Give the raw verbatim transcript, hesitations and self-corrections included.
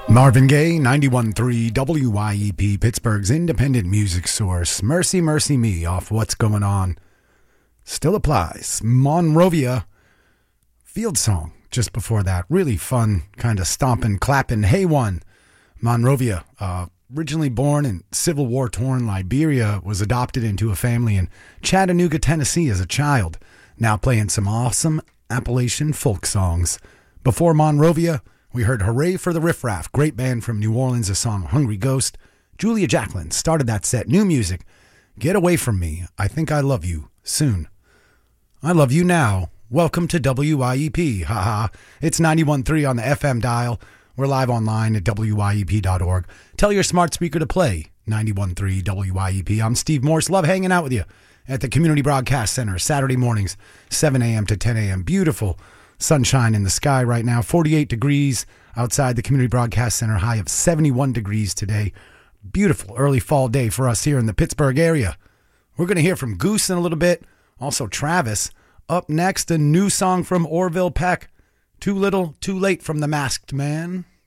Marvin Gaye, ninety-one point three W Y E P, Pittsburgh's independent music source. Mercy, Mercy Me off What's Going On. Still applies. Monrovia, Field Song, just before that. Really fun, kind of stomping, clapping. Hey One. Monrovia, uh, originally born in Civil War-torn Liberia, was adopted into a family in Chattanooga, Tennessee as a child. Now playing some awesome Appalachian folk songs. Before Monrovia, we heard Hooray for the Riff Raff, great band from New Orleans, a song Hungry Ghost. Julia Jacqueline started that set. New music, Get Away From Me, I Think I Love You, Soon. I Love You Now. Welcome to W I E P, haha. It's ninety-one point three on the F M dial. We're live online at W Y E P dot org. Tell your smart speaker to play ninety-one point three W Y E P. I'm Steve Morse. Love hanging out with you at the Community Broadcast Center, Saturday mornings, seven a.m. to ten a.m. Beautiful sunshine in the sky right now, forty-eight degrees outside the Community Broadcast Center, high of seventy-one degrees today. Beautiful early fall day for us here in the Pittsburgh area. We're going to hear from Goose in a little bit, also Travis. Up next, a new song from Orville Peck, Too Little, Too Late from The Masked Man.